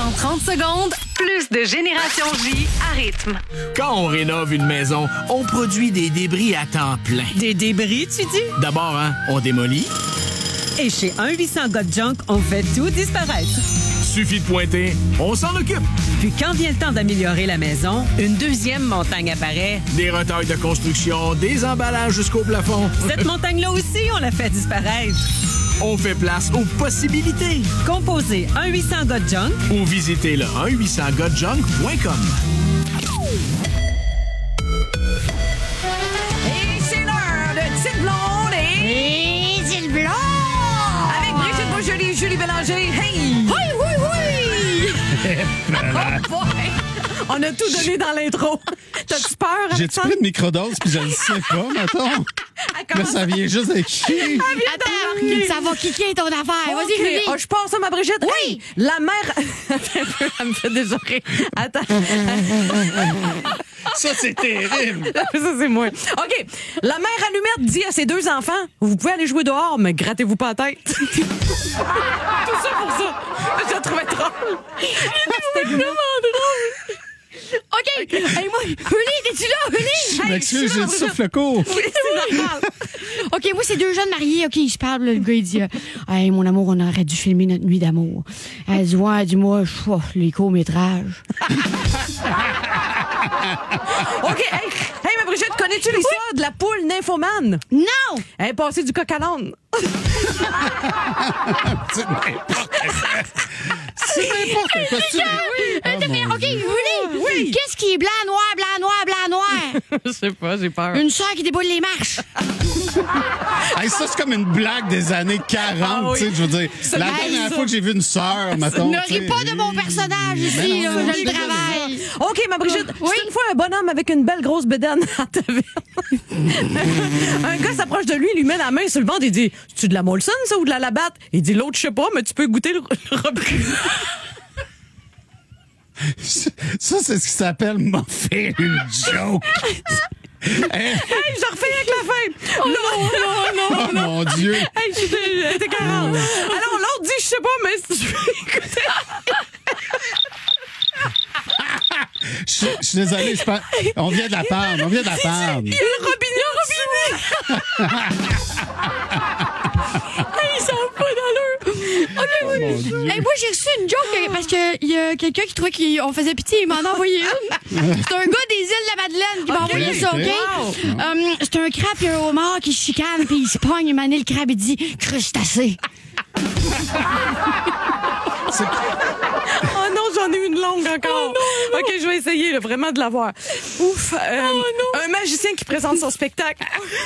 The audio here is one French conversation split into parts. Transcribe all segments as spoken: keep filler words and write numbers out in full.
En trente secondes, plus de Génération J à rythme. Quand on rénove une maison, on produit des débris à temps plein. Des débris, tu dis? D'abord, hein, on démolit. Et chez un huit cent Got Junk, on fait tout disparaître. Suffit de pointer, on s'en occupe. Puis quand vient le temps d'améliorer la maison, une deuxième montagne apparaît. Des retailles de construction, des emballages jusqu'au plafond. Cette montagne-là aussi, on la fait disparaître. On fait place aux possibilités. Composez un huit cent Got Junk ou visitez le un huit cents got junk point com. Et c'est l'heure de Tite Blonde et... Et Tite Blonde! Avec Brigitte Beaujoli et Julie Bélanger. Hey! Oui, oui, oui! Oh boy! On a tout donné dans l'intro. T'as-tu peur, J'ai-tu Alexandre? pris une microdose puis je le sais pas, mettons? Mais ça vient juste de qui? Attends, ça va kicker ton affaire. Vas-y, OK. Julie. Oh, je passe à ma Brigitte. Oui. Hey, la mère... Attends un peu, elle me fait déjà rire. Attends. Ça, c'est terrible. Ça, c'est moi. OK. La mère allumette dit à ses deux enfants, vous pouvez aller jouer dehors, mais grattez-vous pas la tête. Tout ça pour ça. Je la trouvais drôle. C'était vraiment drôle. OK. Hey, moi, Julie, t'es-tu là, Julie? Je m'excuse, j'ai le souffle court. Oui, c'est normal. OK, moi, c'est deux jeunes mariés. OK, ils se parlent. là, Le gars, il dit euh, Hey, mon amour, on aurait dû filmer notre nuit d'amour. Elle dit Ouais, dis-moi, oh, les courts-métrages. OK. Hey, hey ma Brigitte, connais-tu l'histoire de la poule nymphomane? Non! Elle est passée du coq à l'âne. C'est n'importe quoi. C'est n'importe quoi. Tu... Euh, Oh, t'as fait- mon OK, Dieu. Julie, Oui. qu'est-ce qui est blanc, noir, blanc, noir, blanc, noir? Je sais pas, j'ai peur. Une sœur qui déboule les marches. Hey, ça, c'est comme une blague des années quarante. Ah oui. Tu sais, je veux dire, Ça la me dernière fait ça. fois que j'ai vu une sœur, mettons. Ne tu sais, ris pas de mon personnage ici, Mais là, non, je le travaille. OK, ma Brigitte, Oui. c'est une fois un bonhomme avec une belle grosse bédaine à taverne. Un gars s'approche de lui, lui met la main sur le ventre et dit « C'est-tu de la Molson, ça, ou de la Labatt? » Il dit « L'autre, je sais pas, mais tu peux goûter le, le robinette. Ça, c'est ce qui s'appelle m'a fait une joke. Hey, » Hey, je refais avec la fin. non, non, non, oh non. mon Dieu. Hey, j'étais j'étais quarante. Alors, l'autre dit « Je sais pas, mais si tu veux écouter. » Je je suis désolé, je pense- on vient de la panne, on vient de la panne. Il y a le robinet, le robinet. Hey, ils sont pas dans l'heure. OK, Mon Dieu. Hey, moi, j'ai reçu une joke euh, parce qu'il y a quelqu'un qui trouvait qu'on faisait pitié. Il m'en a envoyé une. C'est un gars des îles de la Madeleine qui m'a Ok, envoyé ça, OK? ok. Um, c'est un crabe et un homard qui se chicane puis il se pogne. Il mané le crabe et dit « Crustacé ». Oh non, j'en ai une longue encore. OK, je vais essayer là, vraiment de l'avoir. Ouf. euh, un magicien qui présente son spectacle.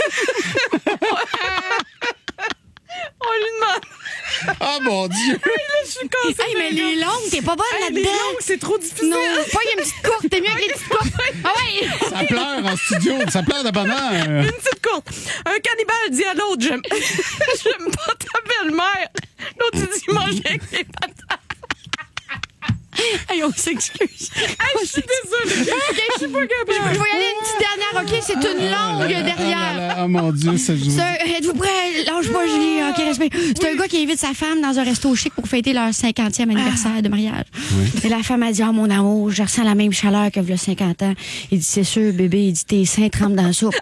On lui demande. Oh mon Dieu. Je suis cassée. Hey, mais les longues, t'es pas bonne Hey, les là-dedans. longues, c'est trop difficile. Non, pas une petite courte. T'es mieux avec les petites courtes. Ah ouais! Ça pleure en studio, ça pleure de bonheur. Une petite courte. Un cannibale dit à l'autre, j'aime, j'aime pas ta belle-mère. L'autre, il dit, mange avec les patates. Hey, on s'excuse. Hey, je suis désolée. OK, Je suis pas capable. Je vais y aller une petite dernière, OK? C'est une longue Ah là là, derrière. ah là là, oh mon Dieu, c'est C'est un- Êtes-vous prêts? Lâche pas, Julie. OK, respect. C'est un gars qui invite sa femme dans un resto chic pour fêter leur cinquantième anniversaire de mariage. Et la femme a dit, oh mon amour, je ressens la même chaleur que le cinquante ans. Il dit, c'est sûr, bébé. Il dit, tes seins trempent dans la soupe.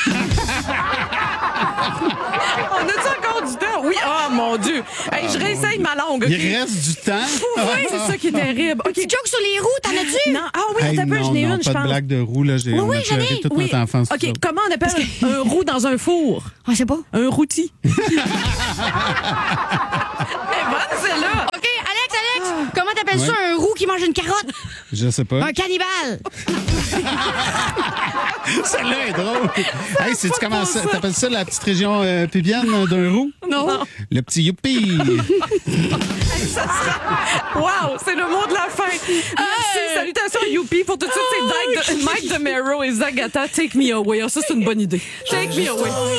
On a-tu encore du temps? Oui, oh mon Dieu. Hey, je réessaye ma langue. OK? Il reste du temps. Oui, c'est ça qui est terrible. OK. Petite joke sur les roues, t'en as-tu? Non, ah oui, Hey, attends un peu, non, j'en ai non, une, je pas de pense. blague de roue, là. J'ai Oui, on a oui, j'en ai. pleuré toute Oui. notre enfance. OK, sur ça. comment on appelle un roux dans un four? On sait pas. Un routi. Elle est bonne, celle-là. OK, Alex, Alex, comment t'appelles Ouais. ça un roux qui mange une carotte? Je sais pas. Un cannibale. Celle-là est drôle. Hey, c'est tu comment ça? T'appelles ça la petite région euh, pubienne d'un roux? Non. Le petit youpi. Wow, c'est le mot de la fin. Merci, salutations Youpi pour tout de suite. C'est Mike de, Mike de Mero et Zagata. Take me away. Ah, ça, c'est une bonne idée. Take me away.